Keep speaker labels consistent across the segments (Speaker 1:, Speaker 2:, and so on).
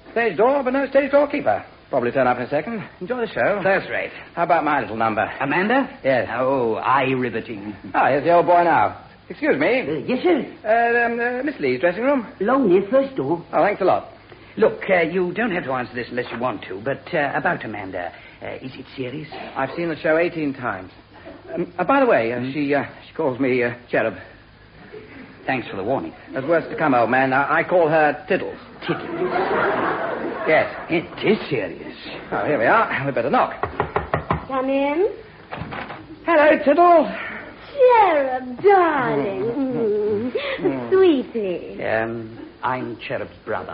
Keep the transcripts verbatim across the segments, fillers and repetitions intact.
Speaker 1: Stage door, but no stage doorkeeper. Probably turn up in a second. Enjoy the show.
Speaker 2: First rate.
Speaker 1: How about my little number?
Speaker 2: Amanda?
Speaker 1: Yes.
Speaker 2: Oh, eye-riveting.
Speaker 1: Ah, here's the old boy now. Excuse me.
Speaker 3: Uh, yes, sir.
Speaker 1: Uh, um, uh, Miss Lee's dressing room?
Speaker 3: Lonely, first door.
Speaker 1: Oh, thanks a lot.
Speaker 2: Look, uh, you don't have to answer this unless you want to, but uh, about Amanda, uh, is it serious?
Speaker 1: I've seen the show eighteen times. Um, uh, by the way, uh,
Speaker 2: Hmm?
Speaker 1: she uh, she calls me uh, Cherub.
Speaker 2: Thanks for the warning.
Speaker 1: There's worse to come, old man. I, I call her Tiddles.
Speaker 2: Tiddles?
Speaker 1: Yes.
Speaker 2: It is serious.
Speaker 1: Oh, here we are. We better knock.
Speaker 4: Come in.
Speaker 1: Hello, Tiddles.
Speaker 4: Cherub, darling. Mm. Sweetie.
Speaker 2: Um, I'm Cherub's brother.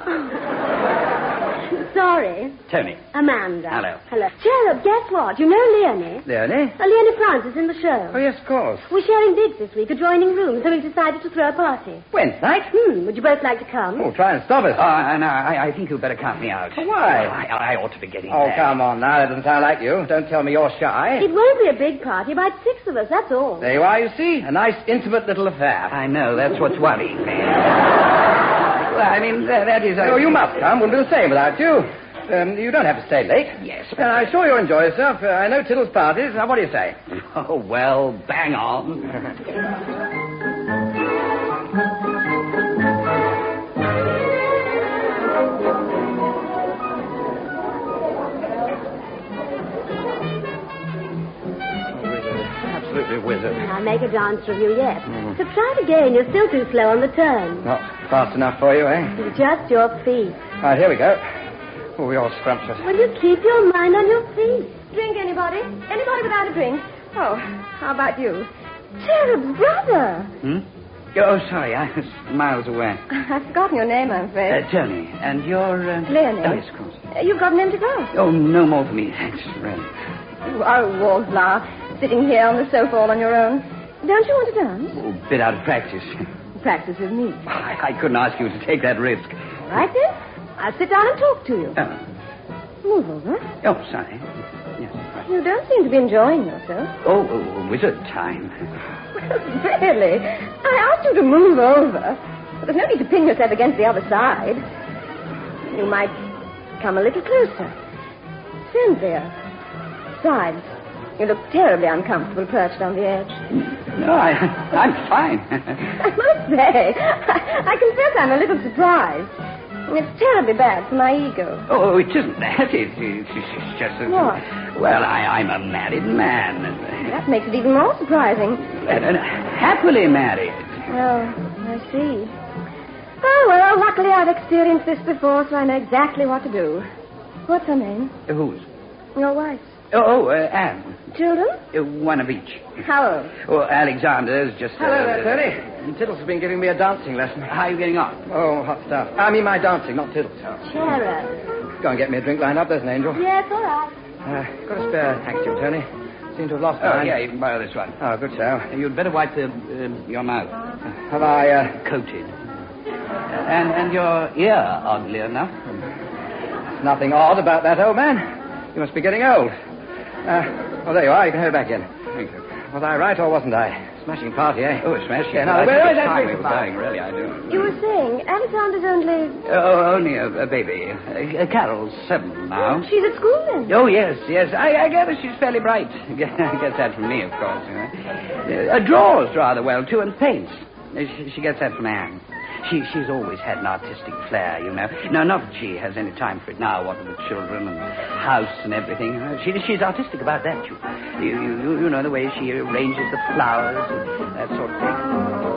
Speaker 4: Sorry.
Speaker 2: Tony.
Speaker 4: Amanda.
Speaker 2: Hello.
Speaker 4: Hello. Cherub, guess what? You know Leonie?
Speaker 1: Leonie?
Speaker 4: Uh, Leonie Francis in the show.
Speaker 1: Oh, yes, of course.
Speaker 4: We're sharing digs this week, adjoining rooms, so we've decided to throw a party.
Speaker 1: When? Tonight?
Speaker 4: Hmm, would you both like to come?
Speaker 1: Oh, try and stop us.
Speaker 2: Uh, no, I, I think you'd better count me out.
Speaker 1: Why?
Speaker 2: I, I ought to be getting
Speaker 1: Oh,
Speaker 2: there.
Speaker 1: come on now. That doesn't sound like you. Don't tell me you're shy.
Speaker 4: It won't be a big party, about six of us, that's all.
Speaker 1: There you are, you see. A nice, intimate little affair.
Speaker 2: I know, that's what's worrying me. Well, I mean, that, that is...
Speaker 1: Oh, you must come. Wouldn't be the same without you. Um, you don't have to stay late.
Speaker 2: Yes.
Speaker 1: Uh, I'm sure you'll enjoy yourself. Uh, I know Tiddles' parties. Now, what do you say?
Speaker 2: Oh, well, bang on.
Speaker 1: Absolutely wizard.
Speaker 4: I'll make a dance from you yet.
Speaker 1: Mm.
Speaker 4: So try it again. You're still too slow on the turn.
Speaker 1: Not fast enough for you, eh?
Speaker 4: Just your feet.
Speaker 1: Right, here we go. Oh, we're all scrumptious.
Speaker 4: Will you keep your mind on your feet? Drink, anybody? Anybody without a drink? Oh, how about you? Cherub's brother.
Speaker 2: Hmm? Oh, sorry, I was miles away.
Speaker 4: I've forgotten your name, I'm afraid.
Speaker 2: Uh, Tony, and you're... Uh...
Speaker 4: Leonie.
Speaker 2: Oh, yes, of course.
Speaker 4: Uh, you've got an empty glass.
Speaker 2: Oh, no more for me, thanks, really.
Speaker 4: You are a wallflower, sitting here on the sofa all on your own. Don't you want to dance?
Speaker 2: Oh, a bit out of practice.
Speaker 4: Practice with me.
Speaker 2: I, I couldn't ask you to take that risk.
Speaker 4: All right, then. I'll sit down and talk to you.
Speaker 2: Oh,
Speaker 4: Move over.
Speaker 2: oh sorry. Yes, right.
Speaker 4: You don't seem to be enjoying yourself.
Speaker 2: Oh, oh, wizard time.
Speaker 4: Really? I asked you to move over. But there's no need to pin yourself against the other side. You might come a little closer. Cynthia. Besides, you look terribly uncomfortable perched on the edge.
Speaker 2: No, I, I'm fine.
Speaker 4: I must say, I, I confess I'm a little surprised. It's terribly bad for my ego.
Speaker 2: Oh, it isn't that. It, it's, it's just that...
Speaker 4: What?
Speaker 2: Well, I, I'm a married man. And,
Speaker 4: That makes it even more surprising.
Speaker 2: and, and happily married.
Speaker 4: Oh, I see. Oh, well, luckily I've experienced this before, so I know exactly what to do. What's her name?
Speaker 2: Whose?
Speaker 4: Your wife's.
Speaker 2: Oh, oh uh, Anne.
Speaker 4: Children?
Speaker 2: Uh, one of each.
Speaker 4: How old?
Speaker 2: Oh, Alexander's just...
Speaker 1: Hello
Speaker 2: uh,
Speaker 1: there, Tony. Tiddles has been giving me a dancing lesson.
Speaker 2: How are you getting on?
Speaker 1: Oh, hot stuff. I mean my dancing, not Tiddles.
Speaker 4: Cherub.
Speaker 1: Go and get me a drink lined up. There's an angel.
Speaker 4: Yes, all right.
Speaker 1: Uh, got a spare handkerchief, Tony. Seem to have lost
Speaker 2: Oh,
Speaker 1: mine.
Speaker 2: yeah, you can borrow this one.
Speaker 1: Oh, good show.
Speaker 2: You'd better wipe the, um, your mouth.
Speaker 1: Have I, uh...
Speaker 2: Coated. And and your ear, oddly enough.
Speaker 1: Nothing odd about that, old man. You must be getting old. Uh, well, there you are. You can have it back in.
Speaker 2: Thank you.
Speaker 1: Was I right or wasn't I? Smashing party, eh?
Speaker 2: Oh, smash
Speaker 1: Yeah,
Speaker 2: it.
Speaker 1: now,
Speaker 2: I
Speaker 1: where
Speaker 2: think
Speaker 1: is
Speaker 2: it's
Speaker 1: that
Speaker 2: time
Speaker 1: drink
Speaker 2: we were
Speaker 1: about?
Speaker 2: going, really, I do.
Speaker 4: You were saying Alexander's only...
Speaker 2: Oh, only a, a baby. Uh, Carol's seven now.
Speaker 4: She's at school then?
Speaker 2: Oh, yes, yes. I, I gather she's fairly bright. Gets that from me, of course. You know. Uh, draws rather well, too, and paints. Uh, She, she gets that from Anne. She, she's always had an artistic flair, you know. Now, not that she has any time for it now, what with the children and house and everything. Uh, She, she's artistic about that, you, you, you, you know, the way she arranges the flowers and that sort of thing.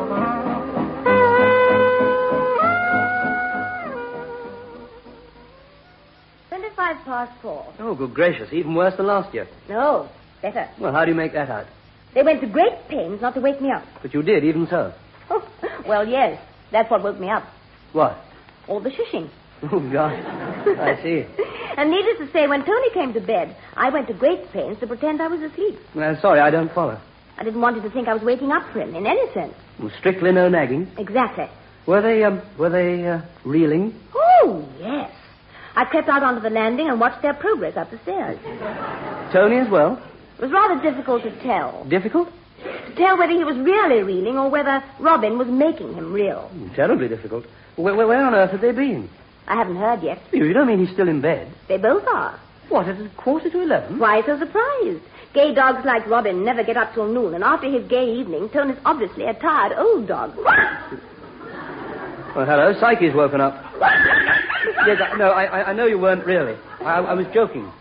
Speaker 4: Twenty-five past four.
Speaker 3: Oh, good gracious. Even worse than last year.
Speaker 4: No, better.
Speaker 3: Well, how do you make that out?
Speaker 4: They went to great pains not to wake me up.
Speaker 3: But you did, even so.
Speaker 4: Oh, well, yes. That's what woke me up.
Speaker 3: What?
Speaker 4: All the shushing.
Speaker 3: Oh, God. I see.
Speaker 4: And needless to say, when Tony came to bed, I went to great pains to pretend I was asleep.
Speaker 3: Well, sorry, I don't follow.
Speaker 4: I didn't want him to think I was waking up for him in any sense.
Speaker 3: Well, strictly no nagging.
Speaker 4: Exactly.
Speaker 3: Were they, um, were they, uh, reeling?
Speaker 4: Oh, yes. I crept out onto the landing and watched their progress up the stairs.
Speaker 3: Tony as well?
Speaker 4: It was rather difficult to tell.
Speaker 3: Difficult?
Speaker 4: To tell whether he was really reeling or whether Robin was making him reel.
Speaker 3: Terribly difficult. Where, where, where on earth had they been?
Speaker 4: I haven't heard yet.
Speaker 3: You, you don't mean he's still in bed?
Speaker 4: They both are.
Speaker 3: What, at a quarter to eleven?
Speaker 4: Why so surprised? Gay dogs like Robin never get up till noon, and after his gay evening, Tony's obviously a tired old dog.
Speaker 3: Well, hello, Psyche's woken up. Yes, I, no, I, I know you weren't really. I, I was joking.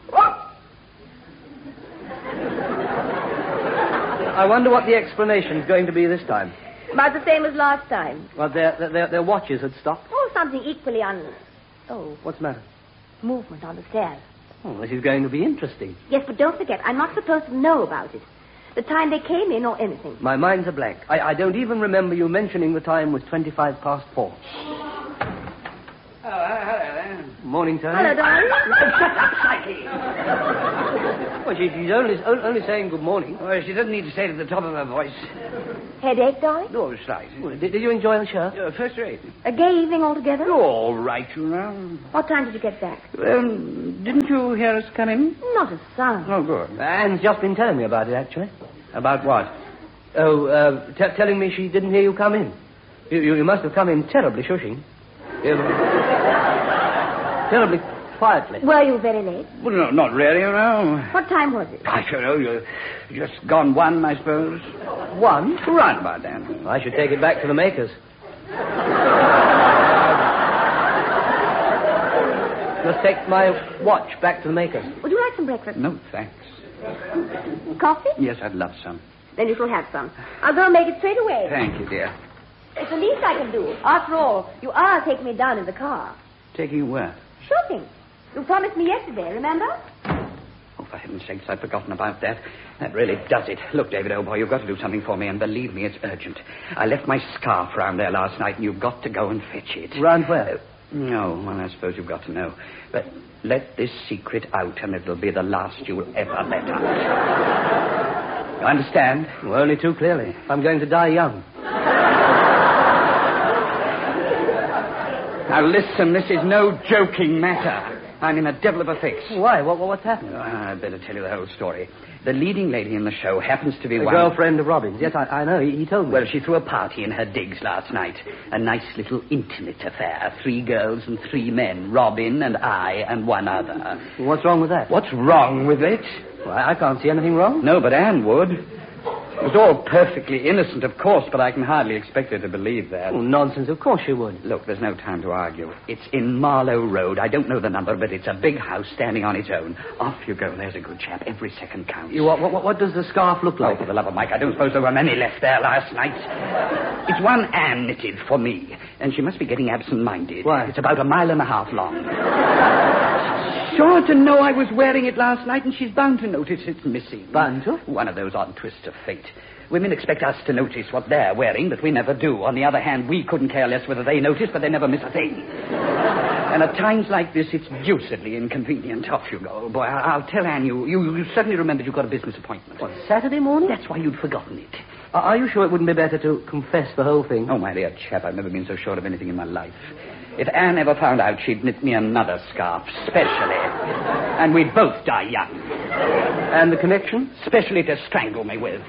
Speaker 3: I wonder what the explanation's going to be this time.
Speaker 4: About the same as last time.
Speaker 3: Well, their, their, their watches had stopped.
Speaker 4: Oh, something equally un... Oh,
Speaker 3: What's the matter?
Speaker 4: movement on the stairs.
Speaker 3: Oh, this is going to be interesting.
Speaker 4: Yes, but don't forget, I'm not supposed to know about it. The time they came in or anything.
Speaker 3: My mind's a blank. I, I don't even remember you mentioning the time was twenty-five past four.
Speaker 2: Oh, uh, hello there.
Speaker 3: Morning, Tony.
Speaker 4: Hello, darling.
Speaker 2: Shut up, Psyche.
Speaker 3: Well, she, she's only, only saying good morning.
Speaker 2: Well, she doesn't need to say it at the top of her voice.
Speaker 4: Headache, darling?
Speaker 2: No, slight.
Speaker 3: Well, did, did you enjoy the show?
Speaker 2: Uh, first rate.
Speaker 4: A gay evening altogether?
Speaker 2: You're all right, you know.
Speaker 4: What time did you get back?
Speaker 2: Um, didn't you hear us come in?
Speaker 4: Not a sound.
Speaker 2: Oh, good.
Speaker 3: Anne's just been telling me about it, actually.
Speaker 2: About what?
Speaker 3: Oh, uh, t- telling me she didn't hear you come in. You, you, you must have come in terribly shushing. You, terribly quietly.
Speaker 4: Were you very late?
Speaker 2: Well, no, not really, you know.
Speaker 4: What time was it?
Speaker 2: I don't know. You're just gone one, I suppose.
Speaker 3: One?
Speaker 2: Right about that.
Speaker 3: I should take it back to the makers. Just take my watch back to the makers.
Speaker 4: Would you like some breakfast?
Speaker 2: No, thanks.
Speaker 4: Coffee?
Speaker 2: Yes, I'd love some.
Speaker 4: Then you shall have some. I'll go and make it straight away.
Speaker 2: Thank you, dear.
Speaker 4: It's the least I can do. After all, you are taking me down in the car.
Speaker 2: Taking you where?
Speaker 4: Shopping. You promised me yesterday, remember?
Speaker 2: Oh, for heaven's sakes, I'd forgotten about that. That really does it. Look, David, old boy, you've got to do something for me, and believe me, it's urgent. I left my scarf round there last night, and you've got to go and fetch it.
Speaker 3: Round where?
Speaker 2: Uh, no, well, I suppose you've got to know. But let this secret out, and it'll be the last you'll ever let out. You understand?
Speaker 3: Well, only too clearly. I'm going to die young.
Speaker 2: Now, listen, this is no joking matter. I'm in a devil of a fix.
Speaker 3: Why? What, what's happened?
Speaker 2: Oh, I'd better tell you the whole story. The leading lady in the show happens to be
Speaker 3: The
Speaker 2: one...
Speaker 3: girlfriend of Robin's. Yes, I, I know. He, he told me.
Speaker 2: Well, she threw a party in her digs last night. A nice little intimate affair. Three girls and three men. Robin and I and one other.
Speaker 3: What's wrong with that?
Speaker 2: What's wrong with it?
Speaker 3: Well, I can't see anything wrong.
Speaker 2: No, but Anne would. It was all perfectly innocent, of course, but I can hardly expect her to believe that.
Speaker 3: Oh, nonsense. Of course you would.
Speaker 2: Look, there's no time to argue. It's in Marlow Road. I don't know the number, but it's a big house standing on its own. Off you go. There's a good chap. Every second counts.
Speaker 3: You, what, what, what does the scarf look like?
Speaker 2: Oh, for the love of Mike, I don't suppose there were many left there last night. It's one Anne knitted for me, and she must be getting absent-minded.
Speaker 3: Why?
Speaker 2: It's about a mile and a half long. Sure to know I was wearing it last night, and she's bound to notice it's missing.
Speaker 3: Bound to?
Speaker 2: One of those odd twists of fate. Women expect us to notice what they're wearing, but we never do. On the other hand, we couldn't care less whether they notice, but they never miss a thing. And at times like this, it's deucedly inconvenient. Off you go, old boy. I- I'll tell Anne you, you, you certainly remembered you've got a business appointment.
Speaker 3: What, Saturday morning?
Speaker 2: That's why you'd forgotten it.
Speaker 3: Are, are you sure it wouldn't be better to confess the whole thing?
Speaker 2: Oh, my dear chap, I've never been so sure of anything in my life. If Anne ever found out, she'd knit me another scarf, specially. And we'd both die young.
Speaker 3: And the connection?
Speaker 2: Specially to strangle me with.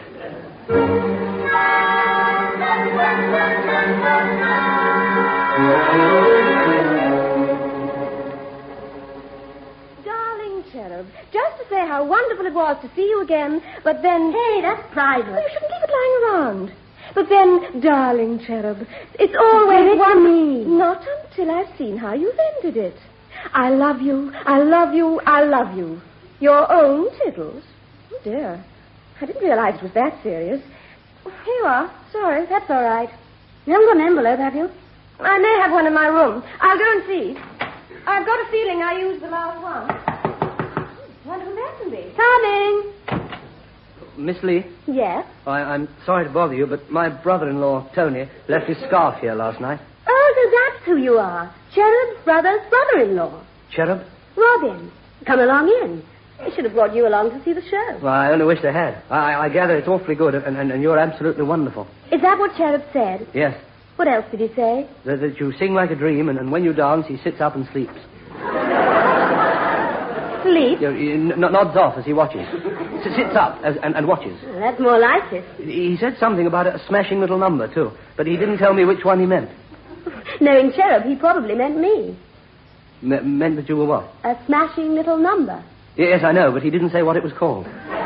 Speaker 4: Darling Cherub, just to say how wonderful it was to see you again, but then... Hey, that's priceless. You shouldn't leave it lying around. But then, darling Cherub, it's always one... me. Not until I've seen how you've ended it. I love you, I love you, I love you. Your own Tiddles. Oh, dear. I didn't realize it was that serious. Here you are. Sorry, that's all right. You haven't got an envelope, have you? I may have one in my room. I'll go and see. I've got a feeling I used the last one. Wonder who that can be. Coming.
Speaker 3: Miss Lee?
Speaker 4: Yes?
Speaker 3: I, I'm sorry to bother you, but my brother-in-law, Tony, left his scarf here last night.
Speaker 4: Oh, so that's who you are. Cherub's brother's brother-in-law.
Speaker 3: Cherub?
Speaker 4: Robin. Come along in. I should have brought you along to see the show.
Speaker 3: Well, I only wish they had. I, I gather it's awfully good, and, and, and you're absolutely wonderful.
Speaker 4: Is that what Cherub said?
Speaker 3: Yes.
Speaker 4: What else did he say?
Speaker 3: That, that you sing like a dream, and, and when you dance, he sits up and sleeps.
Speaker 4: Sleep?
Speaker 3: You, you, n- nods off as he watches. S- sits up as, and, and watches.
Speaker 4: Well, that's more like it.
Speaker 3: He said something about a smashing little number, too, but he didn't tell me which one he meant.
Speaker 4: Knowing Cherub, he probably meant me.
Speaker 3: M- meant that you were what?
Speaker 4: A smashing little number.
Speaker 3: Yes, I know, but he didn't say what it was called.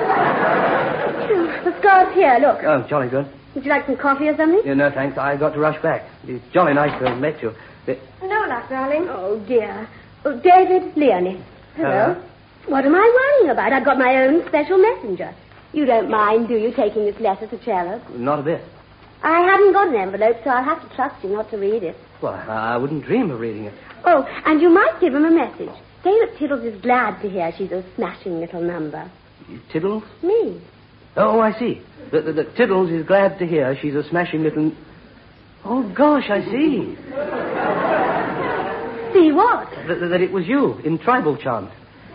Speaker 4: The scar's here, look.
Speaker 3: Oh, jolly good.
Speaker 4: Would you like some coffee or something?
Speaker 3: Yeah, no, thanks. I've got to rush back. It's jolly nice to have met you. Uh,
Speaker 4: No luck, darling. Oh, dear. Oh, David Leonie. Hello.
Speaker 3: Hello.
Speaker 4: What am I worrying about? I've got my own special messenger. You don't mind, do you, taking this letter to Cherub?
Speaker 3: Not a bit.
Speaker 4: I haven't got an envelope, so I'll have to trust you not to read it.
Speaker 3: Well, I wouldn't dream of reading it.
Speaker 4: Oh, and you might give him a message. Say that Tiddles is glad to hear she's a smashing little number.
Speaker 3: Tiddles?
Speaker 4: Me.
Speaker 3: Oh, I see. That, that, that Tiddles is glad to hear she's a smashing little... Oh, gosh, I see.
Speaker 4: See what?
Speaker 3: That, that it was you in tribal chant.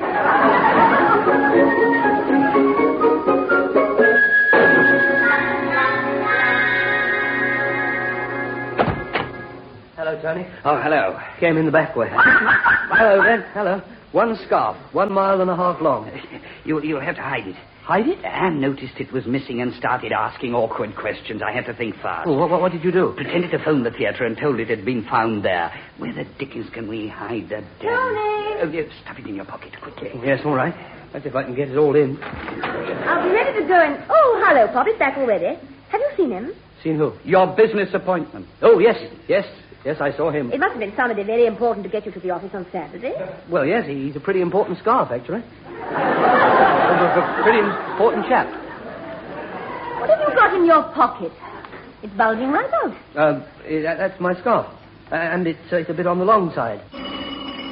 Speaker 3: Hello, Tony.
Speaker 2: Oh, hello.
Speaker 3: Came in the back way. Hello, then. Hello. One scarf, one mile and a half long.
Speaker 2: You, you'll have to hide it.
Speaker 3: Hide it?
Speaker 2: Anne noticed it was missing and started asking awkward questions. I had to think fast.
Speaker 3: Oh, what, what did you do?
Speaker 2: Pretended to phone the theatre and told it had been found there. Where the dickens can we hide the damn...
Speaker 4: Tony!
Speaker 2: Oh, yeah, stuff it in your pocket quickly.
Speaker 3: Yes, all right. That's if I can get it all in.
Speaker 4: I'll be ready to go in. Oh, hello, Pop. It's back already. Have you seen him?
Speaker 3: Seen who?
Speaker 2: Your business appointment.
Speaker 3: Oh, yes, yes. Yes, I saw him.
Speaker 4: It must have been somebody very important to get you to the office on Saturday.
Speaker 3: Well, yes, he's a pretty important scarf, actually. A pretty important chap.
Speaker 4: What have you got in your pocket? It's bulging right out.
Speaker 3: Uh, that, that's my scarf. Uh, and it's, uh, it's a bit on the long side.